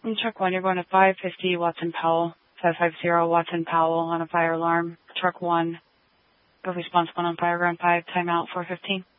Truck 1, you're going to 550 Watson Powell, 550 Watson Powell on a fire alarm. Truck 1, go response 1 on fire, ground 5, timeout 415.